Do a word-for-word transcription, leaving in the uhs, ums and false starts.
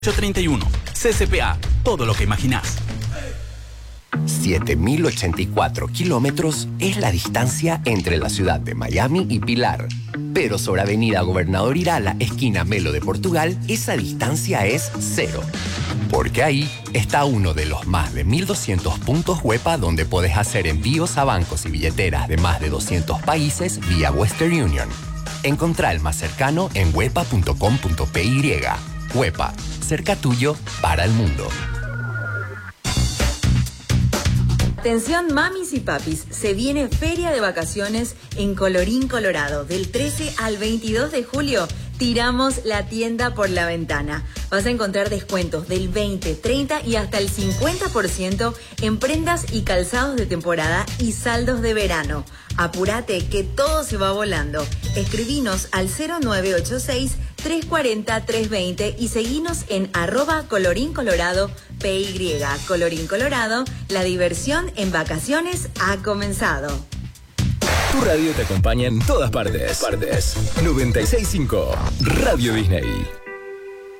ocho treinta y uno. C C P A, todo lo que imaginás. siete mil ochenta y cuatro kilómetros es la distancia entre la ciudad de Miami y Pilar. Pero sobre Avenida Gobernador Irala, esquina Melo de Portugal, esa distancia es cero. Porque ahí está uno de los más de mil doscientos puntos Huepa donde podés hacer envíos a bancos y billeteras de más de doscientos países vía Western Union. Encontrá el más cercano en huepa punto com punto p y. Huepa, cerca tuyo para el mundo. Atención mamis y papis, se viene Feria de Vacaciones en Colorín Colorado. Del trece al veintidós de julio tiramos la tienda por la ventana. Vas a encontrar descuentos del veinte, treinta y hasta el cincuenta por ciento en prendas y calzados de temporada y saldos de verano. Apúrate que todo se va volando. Escribinos al cero nueve ocho seis, tres cuatro cero, tres dos cero y seguinos en arroba Colorín Colorado P Y. Colorín Colorado, la diversión en vacaciones ha comenzado. Tu radio te acompaña en todas partes. Partes. noventa y seis punto cinco Radio Disney.